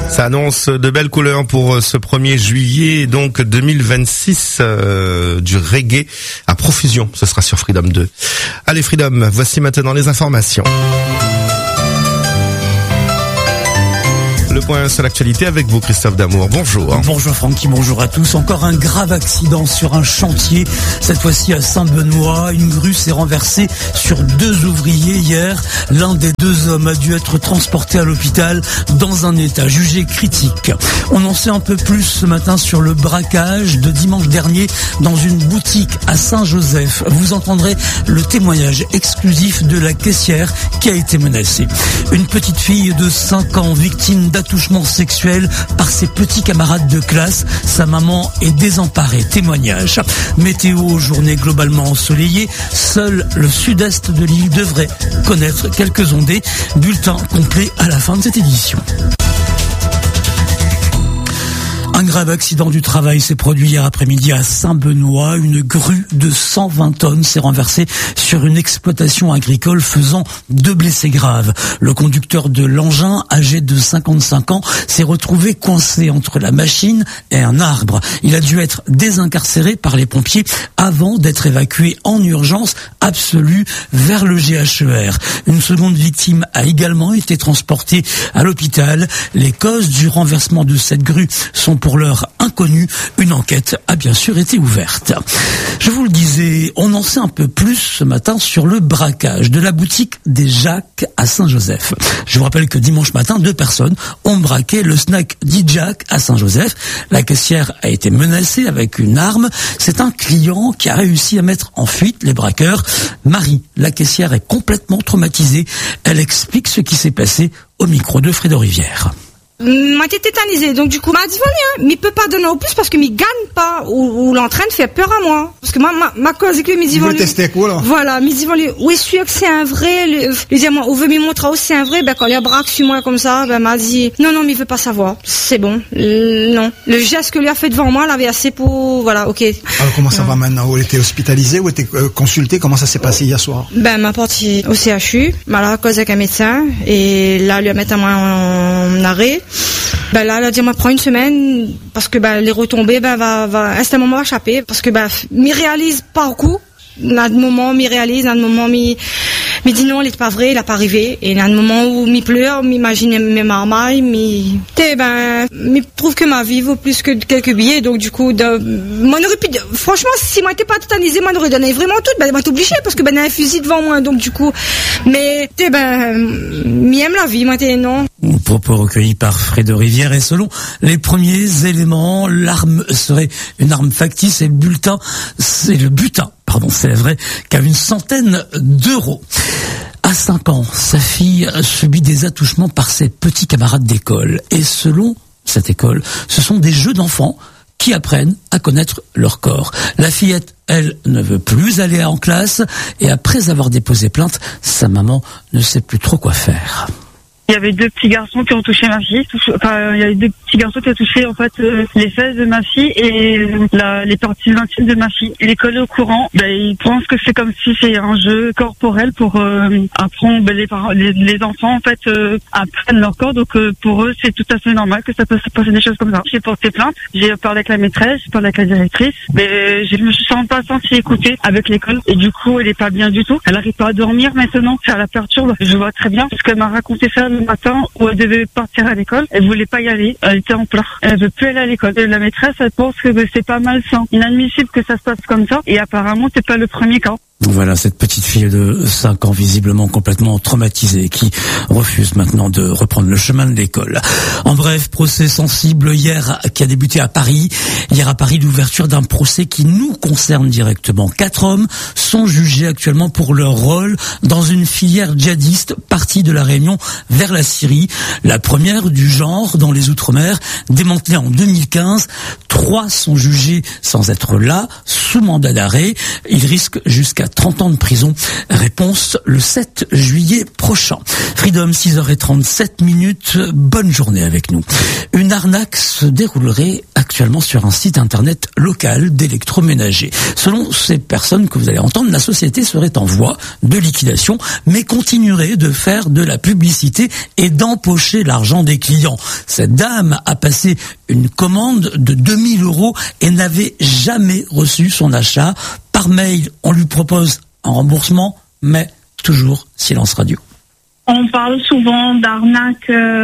Ça annonce de belles couleurs pour ce 1er juillet, donc 2026, du reggae à profusion. Ce sera sur Freedom 2. Allez Freedom, voici maintenant les informations. Le point sur l'actualité avec vous, Christophe Damour. Bonjour. Bonjour Francky, bonjour à tous. Encore un grave accident sur un chantier, cette fois-ci à Saint-Benoît. Une grue s'est renversée sur 2 ouvriers hier. L'un des 2 hommes a dû être transporté à l'hôpital dans un état jugé critique. On en sait un peu plus ce matin sur le braquage de dimanche dernier dans une boutique à Saint-Joseph. Vous entendrez le témoignage exclusif de la caissière qui a été menacée. Une petite fille de 5 ans victime d'attouchement sexuel par ses petits camarades de classe. Sa maman est désemparée. Témoignage. Météo, journée globalement ensoleillée. Seul le sud-est de l'île devrait connaître quelques ondées. Bulletin complet à la fin de cette édition. Un grave accident du travail s'est produit hier après-midi à Saint-Benoît. Une grue de 120 tonnes s'est renversée sur une exploitation agricole faisant 2 blessés graves. Le conducteur de l'engin, âgé de 55 ans, s'est retrouvé coincé entre la machine et un arbre. Il a dû être désincarcéré par les pompiers avant d'être évacué en urgence absolue vers le GHER. Une seconde victime a également été transportée à l'hôpital. Les causes du renversement de cette grue sont pour l'heure inconnues. Une enquête a bien sûr été ouverte. Je vous le disais, on en sait un peu plus ce matin sur le braquage de la boutique des Jacques à Saint-Joseph. Je vous rappelle que dimanche matin, 2 personnes ont braqué le snack dit Jack à Saint-Joseph. La caissière a été menacée avec une arme. C'est un client qui a réussi à mettre en fuite les braqueurs. Marie, la caissière, est complètement traumatisée. Elle explique ce qui s'est passé au micro de Fredo Rivière. M'a été tétanisé, donc du coup m'a dit voilà, mais il peut pas donner au plus parce que m'il gagne pas ou l'entraîne fait peur à moi parce que ma cause c'est que m'il dit voilà, m'il dit voilà, où est sûr que c'est un vrai, lui dit moi on veut me montrer aussi c'est un vrai, ben quand il a braque sur moi comme ça, ben m'a dit non mais il veut pas savoir, c'est bon, non, le geste que lui a fait devant moi l'avait assez pour voilà, OK. Alors comment ça va maintenant, elle était hospitalisée ou était consultée, comment ça s'est passé hier soir? Ben m'a parti au CHU, m'a causé avec un médecin et là lui a mis en arrêt. Ben là, elle a dit, moi, prends une semaine, parce que, les retombées, va instamment échapper, parce que, m'y réalise pas au coup. À un moment, m'y réalise, à un moment, m'y dit non, il est pas vrai, il a pas arrivé. Et à un moment où m'y pleure, m'imagine mes marmailles, m'y trouve que ma vie vaut plus que quelques billets. Donc, du coup, m'en aurait pu, franchement, si moi, j'étais pas tétanisée, m'en aurait donné vraiment tout, m'en obligé, parce que, il y a un fusil devant moi, donc, du coup, mais, m'y aime la vie, moi, non. Propos recueillis par Fredo Rivière et selon les premiers éléments, l'arme serait une arme factice et le butin, c'est vrai, qu'à une centaine d'euros. À 5 ans, sa fille subit des attouchements par ses petits camarades d'école. Et selon cette école, ce sont des jeux d'enfants qui apprennent à connaître leur corps. La fillette, elle, ne veut plus aller en classe et après avoir déposé plainte, sa maman ne sait plus trop quoi faire. Il y avait 2 petits garçons qui ont touché ma fille. Il y avait 2 petits garçons qui ont touché les fesses de ma fille et les parties intimes de ma fille. L'école est au courant. Ils pensent que c'est comme si c'est un jeu corporel pour apprendre. Les enfants apprennent leur corps. Donc pour eux c'est tout à fait normal que ça peut se passer des choses comme ça. J'ai porté plainte. J'ai parlé avec la maîtresse, j'ai parlé avec la directrice. Mais je me suis pas sentie écoutée avec l'école et du coup elle est pas bien du tout. Elle arrive pas à dormir maintenant. Ça la perturbe. Je vois très bien parce qu'elle m'a raconté ça le matin où elle devait partir à l'école. Elle voulait pas y aller. Elle était en pleurs. Elle veut plus aller à l'école. La maîtresse, elle pense que c'est pas malsain. Inadmissible que ça se passe comme ça. Et apparemment, c'est pas le premier cas. Voilà, cette petite fille de 5 ans visiblement complètement traumatisée qui refuse maintenant de reprendre le chemin de l'école. En bref, procès sensible hier qui a débuté à Paris. Hier à Paris, l'ouverture d'un procès qui nous concerne directement. 4 hommes sont jugés actuellement pour leur rôle dans une filière djihadiste partie de la Réunion vers la Syrie. La première du genre dans les Outre-mer, démantelée en 2015. 3 sont jugés sans être là, sous mandat d'arrêt. Ils risquent jusqu'à jusqu'à 30 ans de prison. Réponse le 7 juillet prochain. Freedom, 6h37. Bonne journée avec nous. Une arnaque se déroulerait actuellement sur un site internet local d'électroménager. Selon ces personnes que vous allez entendre, la société serait en voie de liquidation, mais continuerait de faire de la publicité et d'empocher l'argent des clients. Cette dame a passé une commande de 2000 € et n'avait jamais reçu son achat. Par mail, on lui propose un remboursement, mais toujours silence radio. On parle souvent d'arnaques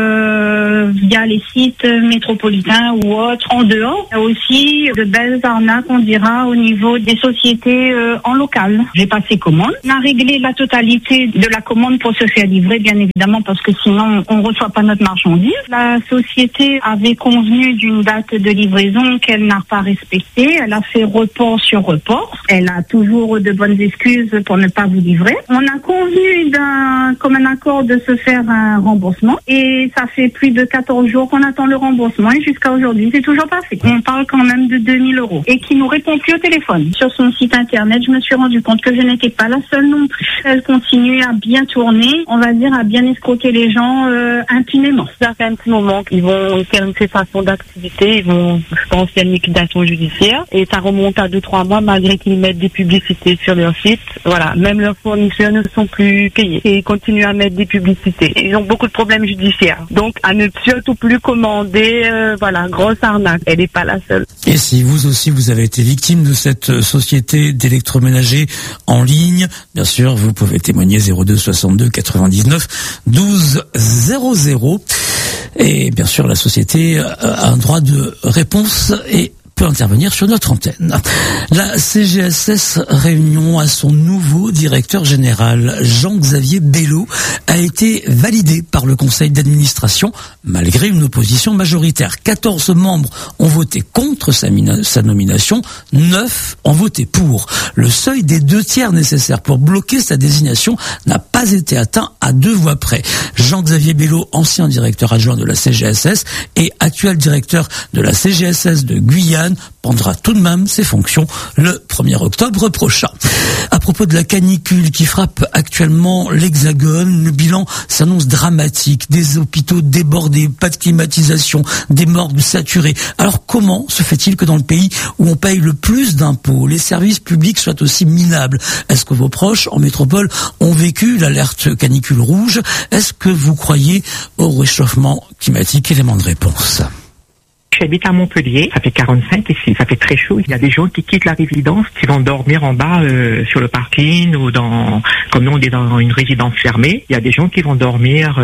via les sites métropolitains ou autres en dehors. Il y a aussi de belles arnaques, on dira, au niveau des sociétés en local. J'ai passé commande. On a réglé la totalité de la commande pour se faire livrer, bien évidemment, parce que sinon, on ne reçoit pas notre marchandise. La société avait convenu d'une date de livraison qu'elle n'a pas respectée. Elle a fait report sur report. Elle a toujours de bonnes excuses pour ne pas vous livrer. On a convenu comme un accord de se faire un remboursement et ça fait plus de 14 jours qu'on attend le remboursement et jusqu'à aujourd'hui c'est toujours pas fait. On parle quand même de 2000 € et qui nous répond plus au téléphone. Sur son site internet, je me suis rendu compte que je n'étais pas la seule non plus. Elle continue à bien tourner, on va dire à bien escroquer les gens impunément. Ça fait un petit moment qu'ils vont faire une cessation d'activité, ils vont, je pense, il y a une liquidation judiciaire et ça remonte à 2-3 mois malgré qu'ils mettent des publicités sur leur site. Voilà, même leurs fournisseurs ne sont plus payés et ils continuent à mettre des publicités. Ils ont beaucoup de problèmes judiciaires. Donc, à ne surtout plus commander, grosse arnaque. Elle n'est pas la seule. Et si vous aussi, vous avez été victime de cette société d'électroménager en ligne, bien sûr, vous pouvez témoigner 02 62 99 12 00. Et bien sûr, la société a un droit de réponse et peut intervenir sur notre antenne. La CGSS Réunion à son nouveau directeur général, Jean-Xavier Bello, a été validé par le conseil d'administration malgré une opposition majoritaire. 14 membres ont voté contre sa nomination, 9 ont voté pour. Le seuil des 2/3 nécessaires pour bloquer sa désignation n'a pas été atteint à 2 voix près. Jean-Xavier Bello, ancien directeur adjoint de la CGSS et actuel directeur de la CGSS de Guyane, prendra tout de même ses fonctions le 1er octobre prochain. À propos de la canicule qui frappe actuellement l'Hexagone, le bilan s'annonce dramatique. Des hôpitaux débordés, pas de climatisation, des morgues saturées. Alors comment se fait-il que dans le pays où on paye le plus d'impôts, les services publics soient aussi minables? Est-ce que vos proches en métropole ont vécu l'alerte canicule rouge? Est-ce que vous croyez au réchauffement climatique? Élément de réponse. J'habite à Montpellier, ça fait 45 ici, ça fait très chaud. Il y a des gens qui quittent la résidence, qui vont dormir en bas sur le parking ou comme nous on est dans une résidence fermée. Il y a des gens qui vont dormir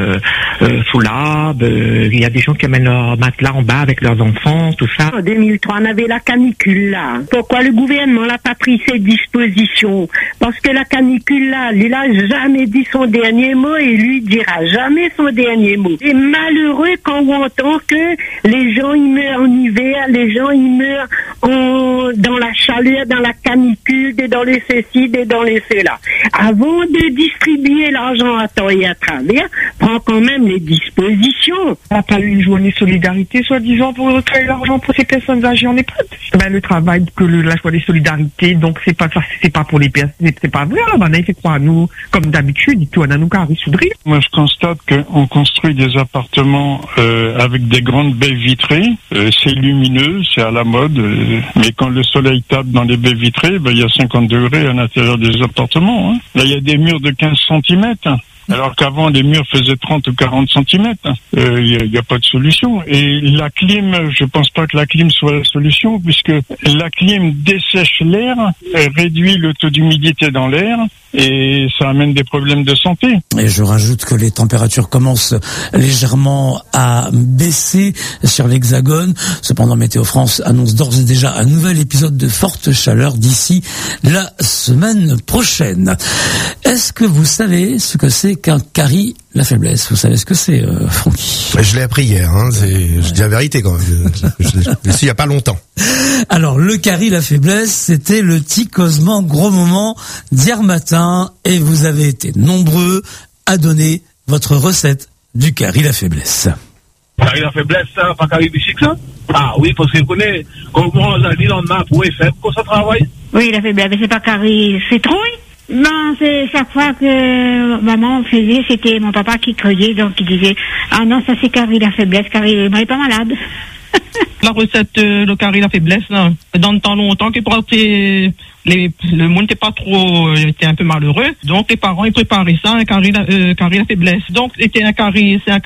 sous l'arbre. Il y a des gens qui amènent leur matelas en bas avec leurs enfants, tout ça. En 2003, on avait la canicule là. Pourquoi le gouvernement n'a pas pris ses dispositions? Parce que la canicule là, il n'a jamais dit son dernier mot et lui dira jamais son dernier mot. C'est malheureux quand on entend que les gens ils meurent en hiver, les gens ils meurent dans la chaleur, dans la canicule, dans les ceci, dans les cela. Avant de distribuer l'argent à temps et à travers, prends quand même les dispositions. On n'a pas eu une journée solidarité, soi-disant, pour retraiter l'argent pour ces personnes âgées en EHPAD. Le travail que la journée solidarité, donc c'est pas pour les personnes, c'est pas vrai. On a fait quoi à nous, comme d'habitude, tout on a nous carré soudrer. Moi je constate qu'on construit des appartements avec des grandes baies vitrées. C'est lumineux, c'est à la mode, mais quand le soleil tape dans les baies vitrées, il y a 50 degrés à l'intérieur des appartements. Hein. Là, il y a des murs de 15 cm. Alors qu'avant, les murs faisaient 30 ou 40 cm. Il n'y a pas de solution. Et la clim, je pense pas que la clim soit la solution, puisque la clim dessèche l'air, réduit le taux d'humidité dans l'air, et ça amène des problèmes de santé. Et je rajoute que les températures commencent légèrement à baisser sur l'Hexagone. Cependant, Météo France annonce d'ores et déjà un nouvel épisode de forte chaleur d'ici la semaine prochaine. Est-ce que vous savez ce que c'est qu'un carie la faiblesse? Vous savez ce que c'est, Francky? Je l'ai appris hier, je dis la vérité quand même. Je l'ai su il y a pas longtemps. Alors, le carie la faiblesse, c'était le ticosement gros moment d'hier matin, et vous avez été nombreux à donner votre recette du carie la faiblesse. Carie la faiblesse, ça, pas carie bichique, ça? Ah oui, parce que vous connaissez, comment on a dit dans le map, pour faire, pour ça travaille. Oui, la faiblesse, c'est pas Carrie Citrouille? Non, c'est chaque fois que maman faisait, c'était mon papa qui criait, donc il disait, ah non, ça c'est Carrie la faiblesse, Carrie est pas malade. La recette le Carrie la faiblesse, là, dans le temps longtemps qu'il portait, le monde n'était pas trop, était un peu malheureux, donc les parents ils préparaient ça, un Carrie la faiblesse. Donc c'était un Carrie, c'est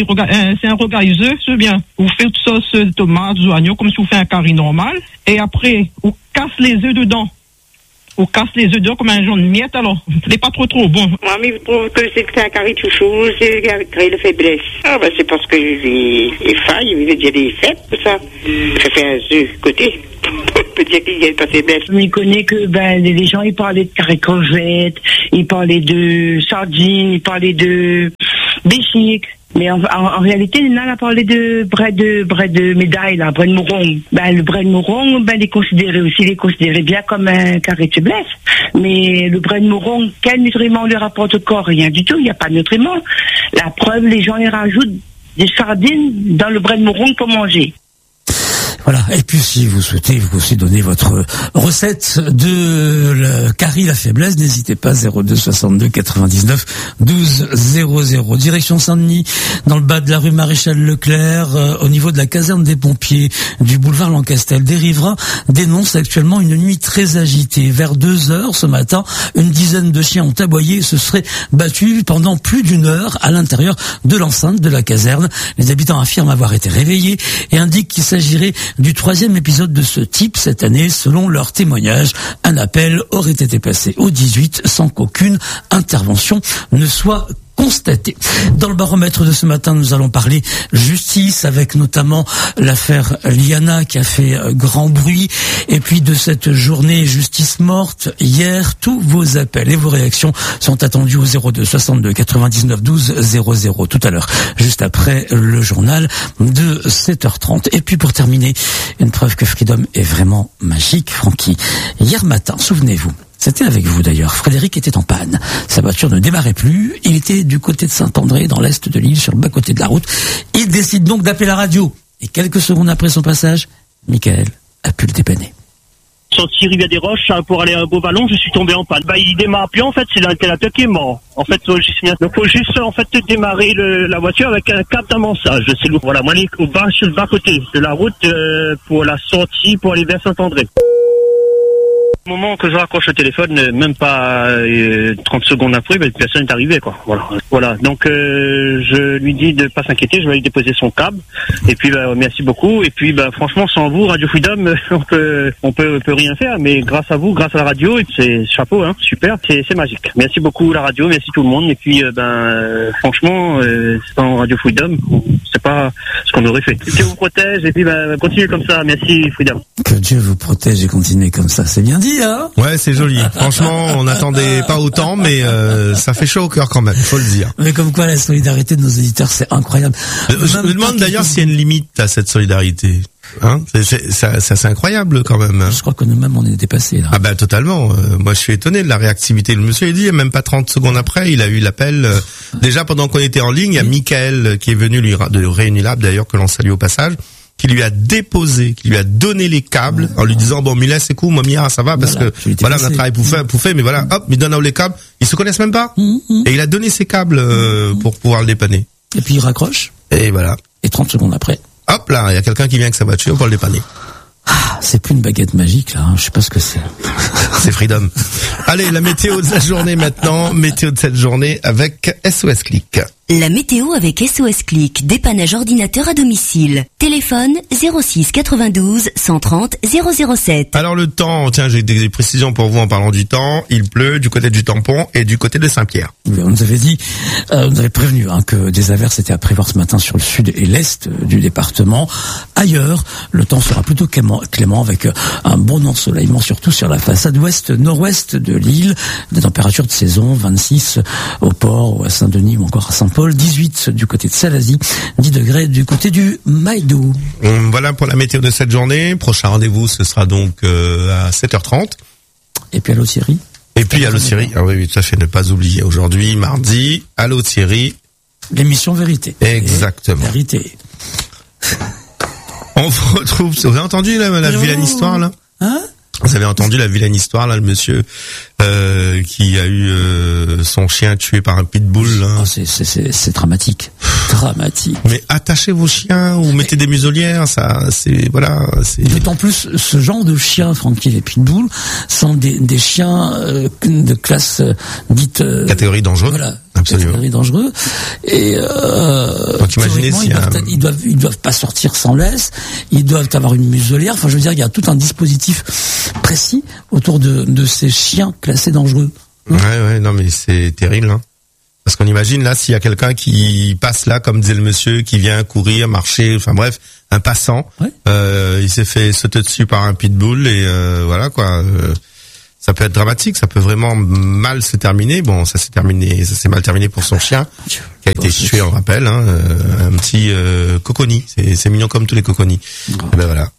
un rogaiseux, c'est bien. Vous faites sauce tomate, oignons, comme si vous faites un Carrie normal, et après vous casse les œufs dedans. On casse les œufs d'or comme un jaune de miette, alors. C'est pas trop bon. Moi, mais je trouve que c'est un carré tout chaud, c'est un carré de faiblesse. Ah, ben, c'est parce que les failles, il y a des fêtes, tout ça. Ça fait un œuf côté. On peut dire qu'il y a pas faiblesse. Mais il connaît que, les gens, ils parlaient de carré crevette, ils parlaient de sardines, ils parlaient de béchic. Mais en réalité, Nina a parlé de bret de médaille, là, bret de mouron. Le bret de mouron, il est considéré bien comme un carré de faiblesse. Mais le bret de mouron, quel nutriment lui rapporte au corps? Rien du tout, il n'y a pas de nutriments. La preuve, les gens, ils rajoutent des sardines dans le bret de mouron pour manger. Voilà. Et puis, si vous souhaitez vous aussi donner votre recette de Carrie la faiblesse, n'hésitez pas, 02 62 99 12 00. Direction Saint-Denis, dans le bas de la rue Maréchal Leclerc, au niveau de la caserne des pompiers du boulevard Lancastel. Des riverains dénoncent actuellement une nuit très agitée. Vers 2h ce matin, une dizaine de chiens ont aboyé et se seraient battus pendant plus d'une heure à l'intérieur de l'enceinte de la caserne. Les habitants affirment avoir été réveillés et indiquent qu'il s'agirait du 3e épisode de ce type cette année. Selon leur témoignage, un appel aurait été passé au 18 sans qu'aucune intervention ne soit constaté. Dans le baromètre de ce matin, nous allons parler justice, avec notamment l'affaire Liana qui a fait grand bruit, et puis de cette journée justice morte hier. Tous vos appels et vos réactions sont attendus au 02 62 99 12 00 tout à l'heure, juste après le journal de 7h30. Et puis pour terminer, une preuve que Freedom est vraiment magique, Francky. Hier matin, souvenez-vous, c'était avec vous d'ailleurs, Frédéric était en panne. Sa voiture ne démarrait plus. Il était du côté de Saint-André, dans l'est de l'île, sur le bas-côté de la route. Il décide donc d'appeler la radio. Et quelques secondes après son passage, Michael a pu le dépanner. Sorti Rivière des Roches pour aller à Beauvallon, je suis tombé en panne. Il m'a appelé, en fait, c'est l'interlocuteur qui est mort. En fait, donc faut juste en fait démarrer la voiture avec un câble d'amassage. C'est lourd. Voilà, moi sur le bas-côté de la route pour la sortie pour aller vers Saint-André. Au moment que je raccroche le téléphone, même pas 30 secondes après, personne n'est arrivé, quoi. Voilà. Donc je lui dis de pas s'inquiéter, je vais lui déposer son câble. Et puis merci beaucoup. Et puis franchement, sans vous, Radio Freedom, on peut rien faire. Mais grâce à vous, grâce à la radio, c'est chapeau, hein, super, c'est magique. Merci beaucoup la radio, merci tout le monde. Et puis franchement, sans Radio Freedom, c'est pas ce qu'on aurait fait. Que Dieu vous protège et puis continuez comme ça. Merci Freedom. Que Dieu vous protège et continuez comme ça, c'est bien dit. Ouais, c'est joli. Franchement, on n'attendait pas autant, mais ça fait chaud au cœur quand même, faut le dire. Mais comme quoi, la solidarité de nos éditeurs, c'est incroyable. Je me demande d'ailleurs s'il y a une limite à cette solidarité. Hein, c'est incroyable quand même. Je crois que nous-mêmes on est dépassés là. Ah bah totalement. Moi je suis étonné de la réactivité. Le monsieur a dit, même pas 30 secondes après, il a eu l'appel. Déjà pendant qu'on était en ligne, il y a Michael qui est venu de Réunilab d'ailleurs, que l'on salue au passage, qui lui a déposé, qui lui a donné les câbles en lui disant Mila c'est cool, moi Mia ça va parce que voilà on a travaillé pouffé, mais voilà hop il donne les câbles, ils se connaissent même pas et il a donné ses câbles pour pouvoir le dépanner. Et puis il raccroche. Et voilà. Et 30 secondes après. Hop là, il y a quelqu'un qui vient avec sa voiture pour le dépanner. C'est plus une baguette magique là, je sais pas ce que c'est. C'est Freedom. Allez, la météo de la journée maintenant, météo de cette journée avec SOS Click. La météo avec SOS Click, dépannage ordinateur à domicile. Téléphone 06 92 130 007. Alors le temps, tiens, j'ai des précisions pour vous en parlant du temps. Il pleut du côté du Tampon et du côté de Saint-Pierre. On nous avait dit, on nous avait prévenu que des averses étaient à prévoir ce matin sur le sud et l'est du département. Ailleurs, le temps sera plutôt clément avec un bon ensoleillement, surtout sur la façade ouest-nord-ouest de l'île. Des températures de saison, 26 au port, à Saint-Denis ou encore à Saint-Paul. 18 du côté de Salazie, 10 degrés du côté du Maïdou. Voilà pour la météo de cette journée. Prochain rendez-vous, ce sera donc à 7h30. Et puis Allô Thierry. Et puis Allô Thierry. Ah oui, tout à fait, ne pas oublier. Aujourd'hui, mardi, Allô Thierry. L'émission Vérité. Exactement. Vérité. On vous retrouve. Vous avez entendu la vilaine histoire là? Hein? Vous avez entendu la vilaine histoire là, le monsieur qui a eu son chien tué par un pitbull. Hein. Oh, c'est dramatique, dramatique. Mais attachez vos chiens ou mettez des muselières, ça, c'est voilà. D'autant plus, ce genre de chiens, tranquille, les pitbulls, sont des chiens de classe dite catégorie dangereuse. Voilà. Absolument. C'est dangereux. Et donc imaginez si ils doivent pas sortir sans laisse, ils doivent avoir une muselière. Enfin, je veux dire, il y a tout un dispositif précis autour de ces chiens classés dangereux. Ouais, non, mais c'est terrible. Hein. Parce qu'on imagine là, s'il y a quelqu'un qui passe là, comme disait le monsieur, qui vient courir, marcher, enfin bref, un passant, il s'est fait sauter dessus par un pitbull et voilà quoi. Ça peut être dramatique, ça peut vraiment mal se terminer. Bon, ça s'est mal terminé pour son chien, qui a été tué, on rappelle, hein, un petit coconi. C'est mignon comme tous les coconis. Et ben voilà,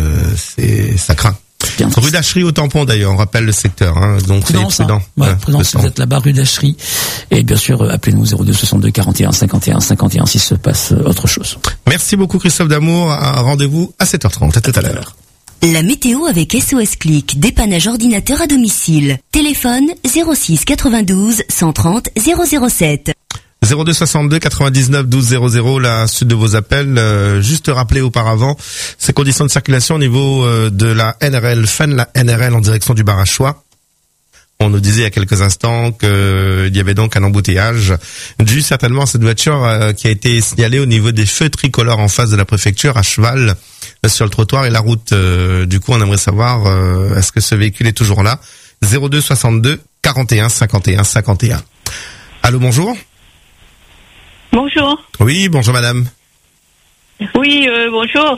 ça craint. Rue d'Achery au Tampon d'ailleurs, on rappelle le secteur, hein, donc soyez prudent. Prudence, vous êtes là-bas, rue d'Achery. Et bien sûr, appelez-nous 02 62 41 51 51 s'il se passe autre chose. Merci beaucoup Christophe Damour, un rendez-vous à 7h30, à tout à l'heure. La météo avec SOS Click, dépannage ordinateur à domicile. Téléphone 06 92 130 007. 02 62 99 12 00, la suite de vos appels. Juste rappeler auparavant ces conditions de circulation au niveau de la NRL, fin de la NRL en direction du Barachois. On nous disait il y a quelques instants qu'il y avait donc un embouteillage dû certainement à cette voiture qui a été signalée au niveau des feux tricolores en face de la préfecture à cheval sur le trottoir et la route. Du coup, on aimerait savoir est-ce que ce véhicule est toujours là. 02 62 41 51 51. Allô, bonjour. Bonjour. Oui, bonjour madame. Oui, bonjour.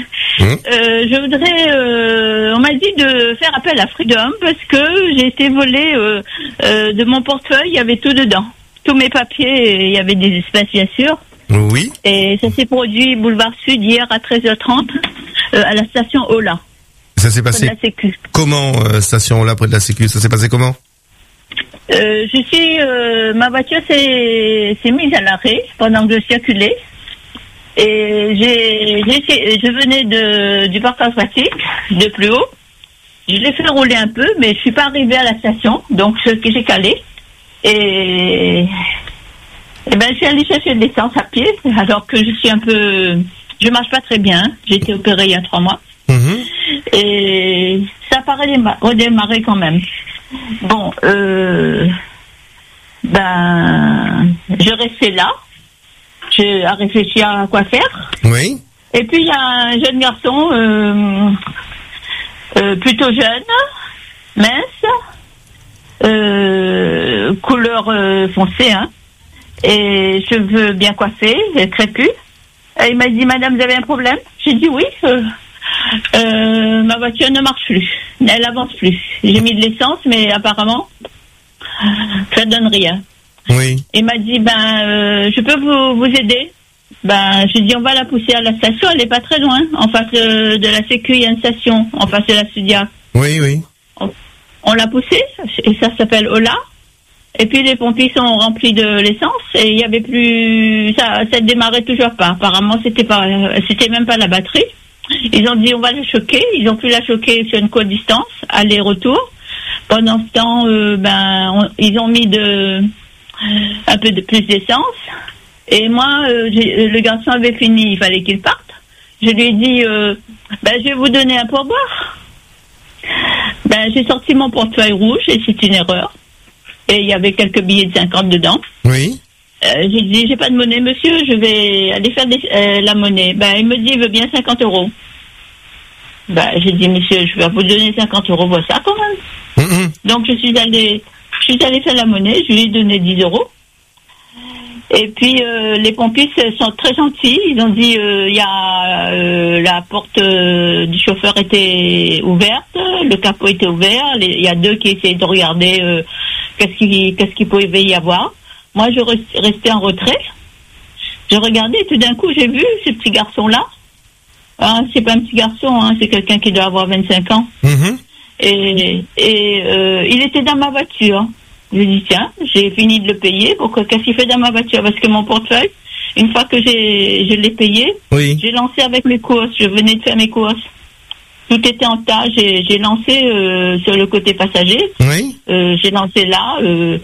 Je voudrais, on m'a dit de faire appel à Freedom parce que j'ai été volée de mon portefeuille, il y avait tout dedans. Tous mes papiers, il y avait des espaces bien sûr. Oui. Et ça s'est produit boulevard Sud hier à 13h30 à la station Ola. Ça s'est passé comment, station Ola près de la Sécu? Ça s'est passé comment? Ma voiture s'est mise à l'arrêt pendant que je circulais. Et je venais du parc aquatique, de plus haut. Je l'ai fait rouler un peu, mais je suis pas arrivée à la station, donc j'ai calé. Et ben, je suis allée chercher de l'essence à pied, alors que je marche pas très bien. J'ai été opérée il y a 3 mois. Et ça paraît redémarrer quand même. Bon, je restais là. J'ai réfléchi à quoi faire. Oui. Et puis il y a un jeune garçon, plutôt jeune, mince, couleur foncée, hein, et cheveux bien coiffés, crépus. Et il m'a dit, madame, vous avez un problème? J'ai dit oui. Ma voiture ne marche plus, elle avance plus. J'ai mis de l'essence, mais apparemment, ça donne rien. Oui. Il m'a dit, je peux vous aider? J'ai dit, on va la pousser à la station, elle est pas très loin. En face de la Sécu, il y a une station, en face de la Studia. Oui, oui. On l'a poussée, et ça s'appelle Ola. Et puis les pompiers sont remplis de l'essence, et il y avait plus, ça démarrait toujours pas. Apparemment, c'était même pas la batterie. Ils ont dit, on va la choquer. Ils ont pu la choquer sur une courte distance, aller-retour. Pendant ce temps, ils ont mis un peu de plus d'essence. Et moi, le garçon avait fini, il fallait qu'il parte. Je lui ai dit, je vais vous donner un pourboire. J'ai sorti mon portefeuille rouge et c'est une erreur. Et il y avait quelques billets de 50 dedans. Oui. J'ai dit, j'ai pas de monnaie, monsieur, je vais aller faire la monnaie. Il me dit, il veut bien 50 €. J'ai dit, monsieur, je vais vous donner 50 €, voilà ça quand même. Donc je suis allée faire la monnaie, je lui ai donné 10 €. Et puis les pompiers sont très gentils, ils ont dit la porte du chauffeur était ouverte, le capot était ouvert, il y a 2 qui essayaient de regarder qu'est-ce qu'il pouvait y avoir. Moi je restais en retrait, je regardais et tout d'un coup j'ai vu ce petit garçon là. C'est pas un petit garçon, c'est quelqu'un qui doit avoir 25 ans. Et il était dans ma voiture. Je dis tiens, j'ai fini de le payer. Pourquoi? Qu'est-ce qu'il fait dans ma voiture? Parce que mon portefeuille, une fois que je l'ai payé, j'ai lancé avec mes courses. Je venais de faire mes courses. Tout était en tas. J'ai lancé sur le côté passager. Oui. J'ai lancé là.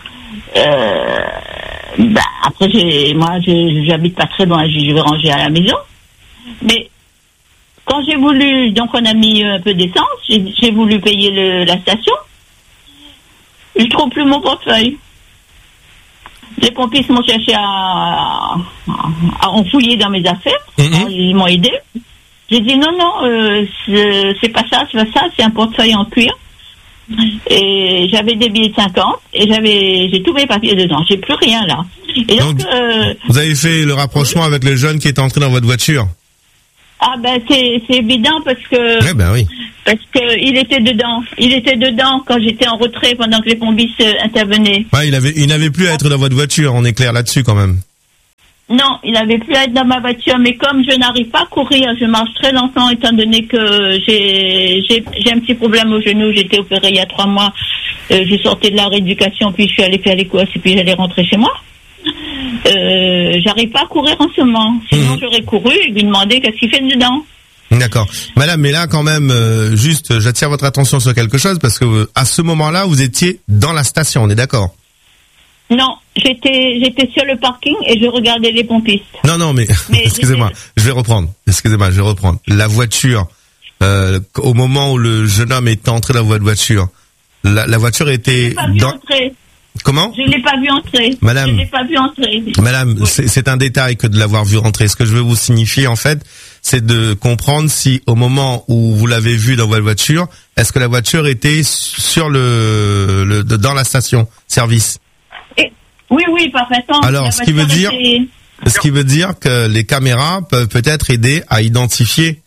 Après, j'habite pas très loin. Je vais ranger à la maison. Mais quand j'ai voulu, donc on a mis un peu d'essence. J'ai voulu payer la station. Je trouve plus mon portefeuille. Les pompistes m'ont cherché à enfouiller dans mes affaires. Ils m'ont aidé. J'ai dit non, c'est pas ça, c'est un portefeuille en cuir. Et j'avais des billets de 50 et j'ai tous mes papiers dedans. J'ai plus rien là. Et donc vous avez fait le rapprochement avec le jeune qui est entré dans votre voiture? Ah ben c'est évident parce que oui. Parce que il était dedans quand j'étais en retrait pendant que les pompistes intervenaient. Ouais, il n'avait plus à être dans votre voiture, on est clair là-dessus quand même. Non, il n'avait plus à être dans ma voiture, mais comme je n'arrive pas à courir, je marche très lentement étant donné que j'ai un petit problème au genou, j'ai été opérée il y a 3 mois, je sortais de la rééducation, puis je suis allée faire les courses et puis j'allais rentrer chez moi. J'arrive pas à courir en ce moment, sinon j'aurais couru et lui demandé qu'est-ce qu'il fait dedans. D'accord. Madame, mais là quand même, juste, j'attire votre attention sur quelque chose parce que à ce moment-là, vous étiez dans la station, on est d'accord? Non, j'étais sur le parking et je regardais les pompistes. Non, mais excusez-moi, je vais reprendre. La voiture, au moment où le jeune homme est entré dans votre voiture, la voiture était dans... Comment? Je l'ai pas vu entrer. Madame, je l'ai pas vu entrer. Madame, oui. C'est un détail que de l'avoir vu rentrer. Ce que je veux vous signifier, en fait, c'est de comprendre si, au moment où vous l'avez vu dans votre voiture, est-ce que la voiture était sur dans la station service? Oui, parfaitement. Alors, ce qui veut dire que les caméras peuvent peut-être aider à identifier.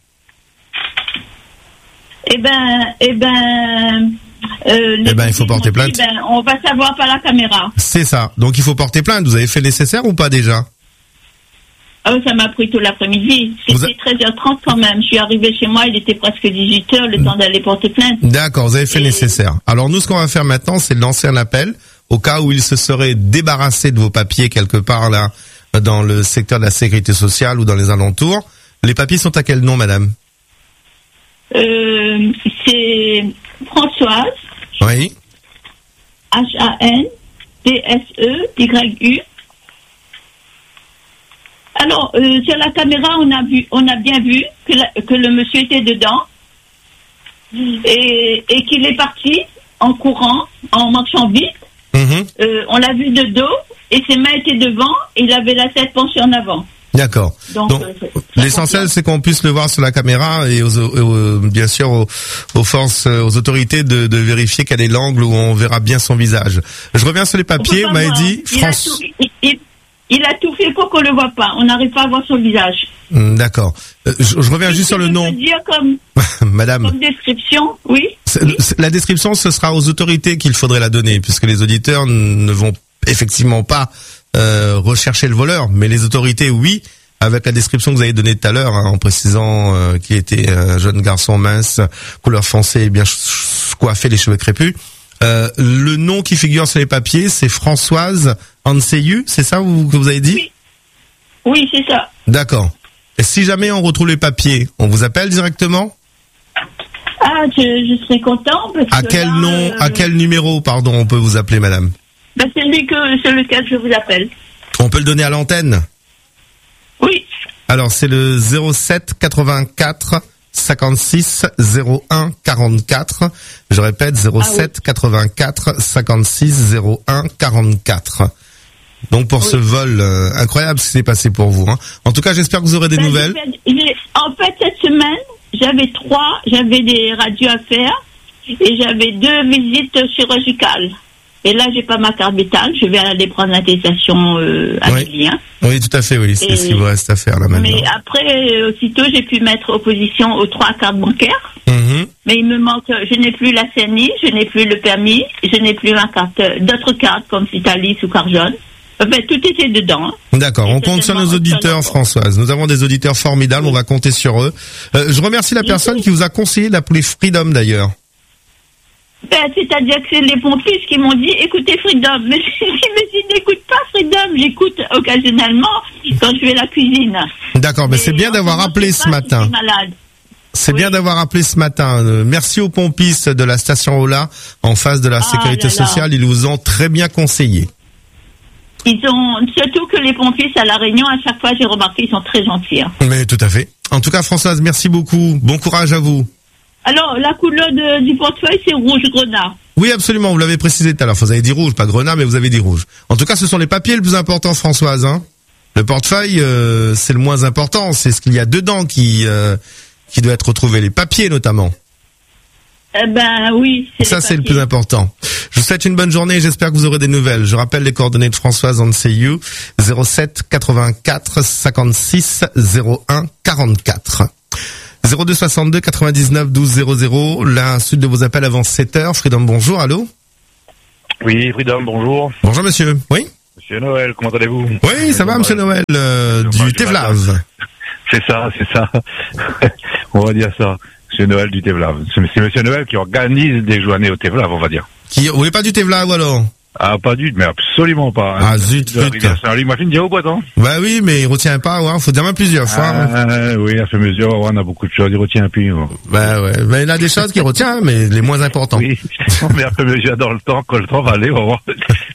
Il faut porter plainte. On va savoir par la caméra. C'est ça. Donc, il faut porter plainte. Vous avez fait le nécessaire ou pas déjà? Ça m'a pris tout l'après-midi. C'était 13h30 quand même. Je suis arrivée chez moi, il était presque 18h, le temps d'aller porter plainte. D'accord, vous avez fait le nécessaire. Alors, nous, ce qu'on va faire maintenant, c'est lancer un appel au cas où il se serait débarrassé de vos papiers quelque part là, dans le secteur de la sécurité sociale ou dans les alentours. Les papiers sont à quel nom, madame? C'est Françoise. Oui. HANDSEYU. Alors, sur la caméra, on a bien vu que le monsieur était dedans et qu'il est parti en courant, en marchant vite. On l'a vu de dos et ses mains étaient devant et il avait la tête penchée en avant. D'accord. Donc l'essentiel, c'est qu'on puisse le voir sur la caméra et bien sûr aux forces, aux autorités de vérifier quel est l'angle où on verra bien son visage. Je reviens sur les papiers. Vous m'avez dit il a tout fait pour qu'on le voit pas. On n'arrive pas à voir son visage. D'accord. Je reviens juste sur le nom. Dire comme Madame. Comme description, oui. La description, ce sera aux autorités qu'il faudrait la donner, puisque les auditeurs ne vont effectivement pas rechercher le voleur, mais les autorités, oui, avec la description que vous avez donnée tout à l'heure, en précisant qu'il était un jeune garçon mince, couleur foncée, bien coiffé, les cheveux crépus. Le nom qui figure sur les papiers, c'est Françoise Hanseyu, c'est ça que vous avez dit? Oui, c'est ça. D'accord. Et si jamais on retrouve les papiers, on vous appelle directement? Ah, je serais content. Parce à quel numéro, pardon, on peut vous appeler, madame? C'est sur lequel je vous appelle. On peut le donner à l'antenne? Oui. Alors, c'est le 07 84 56 01 44. Je répète, 07 84 56 01 44. Donc pour ce vol incroyable, ce qui s'est passé pour vous. En tout cas, j'espère que vous aurez des nouvelles. En fait, cette semaine, j'avais des radios à faire et j'avais 2 visites chirurgicales. Et là, j'ai pas ma carte vitale, je vais aller prendre l'attestation avec lien. Oui, tout à fait, oui, c'est ce qu'il vous reste à faire là maintenant. Mais après, aussitôt, j'ai pu mettre opposition aux 3 cartes bancaires. Mais il me manque, je n'ai plus la CNI, je n'ai plus le permis, je n'ai plus ma carte, d'autres cartes comme Citalis ou Carjaune. Tout était dedans. D'accord, on compte sur nos auditeurs, Françoise. Nous avons des auditeurs formidables, on va compter sur eux. Je remercie la personne qui vous a conseillé d'appeler Freedom d'ailleurs. C'est-à-dire que c'est les pompistes qui m'ont dit écoutez Freedom. Mais je n'écoute pas Freedom, j'écoute occasionnellement quand je vais à la cuisine. D'accord, mais c'est bien d'avoir appelé ce matin. C'est bien d'avoir appelé ce matin. Merci aux pompistes de la station Ola en face de la sécurité sociale. Ils vous ont très bien conseillé. Surtout que les pompistes à La Réunion, à chaque fois, j'ai remarqué, ils sont très gentils. Hein. Mais tout à fait. En tout cas, Françoise, merci beaucoup. Bon courage à vous. Alors, la couleur du portefeuille, c'est rouge grenat. Oui, absolument. Vous l'avez précisé tout à l'heure. Vous avez dit rouge, pas grenat, mais vous avez dit rouge. En tout cas, ce sont les papiers le plus important, Françoise. Hein. Le portefeuille, c'est le moins important. C'est ce qu'il y a dedans qui doit être retrouvé. Les papiers, notamment. Oui. Ça, c'est le plus important. Je vous souhaite une bonne journée et j'espère que vous aurez des nouvelles. Je rappelle les coordonnées de Françoise on CU 07 84 56 01 44. 02 62 99 12 00. La suite de vos appels avant 7h. Freedom, bonjour. Allô? Oui, Freedom, bonjour. Bonjour, monsieur. Oui? Monsieur Noël, comment allez-vous? Oui, ça va, monsieur Noël, du Tevlav. C'est ça. On va dire ça. Monsieur Noël du Tevlav. C'est monsieur Noël qui organise des journées au Tevlav, on va dire. Oui, pas du Tevlav, alors? Ah, pas du, mais absolument pas. Ah, zut, putain. Il m'a fait une dire au boiton. Bah oui, mais il retient pas, ouais. Faut dire même plusieurs fois. Oui, à ce mesure, on a beaucoup de choses, il retient plus. Bah ouais. Mais il a des choses qu'il retient, mais les moins importantes. Oui. Mais à ce mesure, dans le temps, quand le temps va aller, on va voir.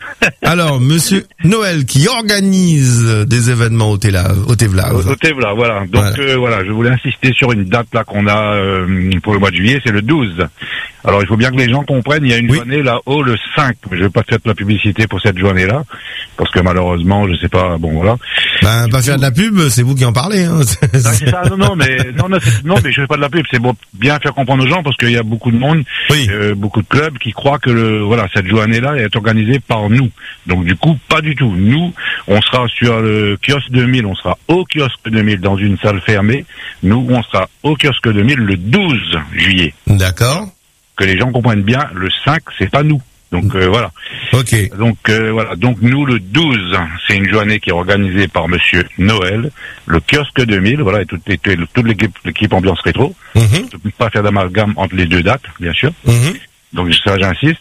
Alors, monsieur Noël, qui organise des événements au Tevlav. Au Tevlav, voilà. Donc, voilà, je voulais insister sur une date, là, qu'on a, pour le mois de juillet, c'est le 12. Alors, il faut bien que les gens comprennent, il y a une journée là-haut le 5. Je vais pas faire de la publicité pour cette journée-là, parce que malheureusement, je sais pas, bon, voilà. Ben, pas faire de la pub, c'est vous qui en parlez, hein. C'est ça, non, mais je fais pas de la pub, c'est bon, bien faire comprendre aux gens, parce qu'il y a beaucoup de monde, beaucoup de clubs qui croient que cette journée-là est organisée par nous. Donc, du coup, pas du tout. Nous, on sera sur le kiosque 2000, on sera au kiosque 2000 dans une salle fermée. Nous, on sera au kiosque 2000 le 12 juillet. D'accord. Que les gens comprennent bien, le 5, c'est pas nous. Donc voilà. Ok. Donc voilà. Donc nous le 12, c'est une journée qui est organisée par Monsieur Noël, le kiosque 2000, voilà, et toute l'équipe ambiance rétro. Je ne peux pas faire d'amalgame entre les deux dates, bien sûr. Donc ça, j'insiste.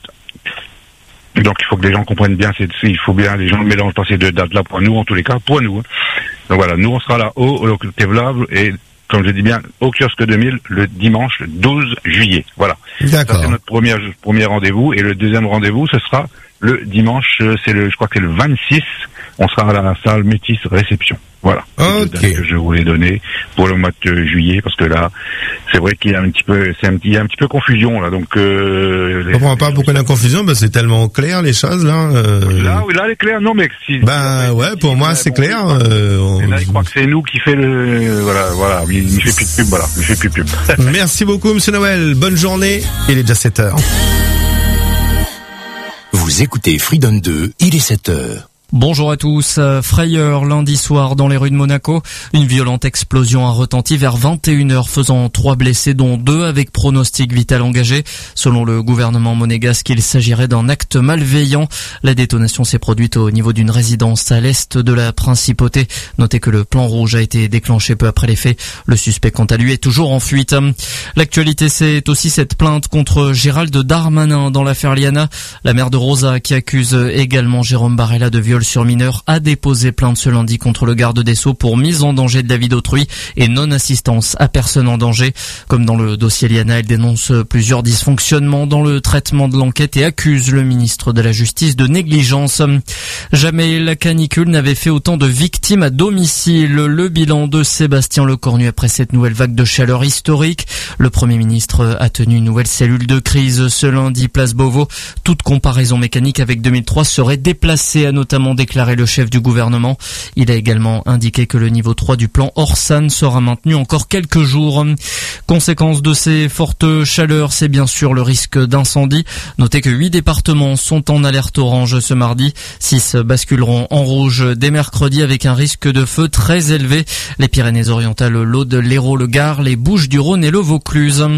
Donc il faut que les gens comprennent bien, il faut bien les gens ne mélangent pas ces deux dates-là pour nous, en tous les cas, pour nous. Hein. Donc voilà, nous on sera là au Tevlav et comme je dis bien, au kiosque 2000, le dimanche 12 juillet. Voilà. D'accord. Ça, c'est notre premier rendez-vous. Et le deuxième rendez-vous, ce sera le dimanche, je crois que c'est le 26. On sera à la salle Métis Réception. Voilà. Ok. C'est que je voulais donner pour le mois de juillet, parce que là, c'est vrai qu'il y a il y a un petit peu confusion, là. Donc, je comprends pas pourquoi il y a confusion, c'est tellement clair, les choses, là. Là, elle est claire. Non, mais si. Pour moi, c'est clair. Et là, il croit que c'est nous qui fait voilà. Il fait plus de pub, voilà. Il fait plus de pub. Merci beaucoup, monsieur Noël. Bonne journée. Il est déjà 7h. Vous écoutez Freedom 2, il est 7h. Bonjour à tous. Frayeur lundi soir dans les rues de Monaco. Une violente explosion a retenti vers 21h faisant 3 blessés dont 2 avec pronostic vital engagé. Selon le gouvernement monégasque, il s'agirait d'un acte malveillant. La détonation s'est produite au niveau d'une résidence à l'est de la principauté. Notez que le plan rouge a été déclenché peu après les faits. Le suspect quant à lui est toujours en fuite. L'actualité, c'est aussi cette plainte contre Gérald Darmanin dans l'affaire Liana. La mère de Rosa qui accuse également Jérôme Barella de viol sur mineur a déposé plainte ce lundi contre le garde des Sceaux pour mise en danger de la vie d'autrui et non-assistance à personne en danger. Comme dans le dossier Liana, elle dénonce plusieurs dysfonctionnements dans le traitement de l'enquête et accuse le ministre de la Justice de négligence. Jamais la canicule n'avait fait autant de victimes à domicile. Le bilan de Sébastien Lecornu après cette nouvelle vague de chaleur historique. Le Premier ministre a tenu une nouvelle cellule de crise ce lundi, place Beauvau. Toute comparaison mécanique avec 2003 serait déplacée, a notamment déclaré le chef du gouvernement. Il a également indiqué que le niveau 3 du plan Orsan sera maintenu encore quelques jours. Conséquence de ces fortes chaleurs, c'est bien sûr le risque d'incendie. Notez que 8 départements sont en alerte orange ce mardi. 6 basculeront en rouge dès mercredi avec un risque de feu très élevé. Les Pyrénées-Orientales, l'Aude, l'Hérault, le Gard, les Bouches-du-Rhône et le Vaucluse.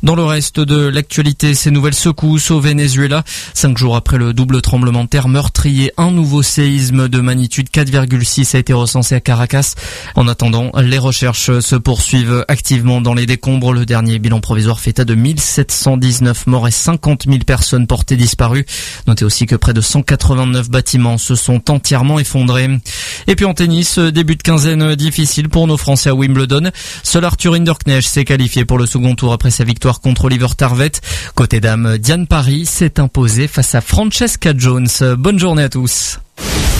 Dans le reste de l'actualité, ces nouvelles secousses au Venezuela. 5 jours après le double tremblement de terre meurtrier, un nouveau séisme de magnitude 4,6 a été recensé à Caracas. En attendant, les recherches se poursuivent activement dans les décombres. Le dernier bilan provisoire fait état de 1719 morts et 50 000 personnes portées disparues. Notez aussi que près de 189 bâtiments se sont entièrement effondrés. Et puis en tennis, début de quinzaine difficile pour nos Français à Wimbledon. Seul Arthur Hinderknecht s'est qualifié pour le second tour après sa victoire contre Oliver Tarvet. Côté dames, Diane Parry s'est imposée face à Francesca Jones. Bonne journée à tous.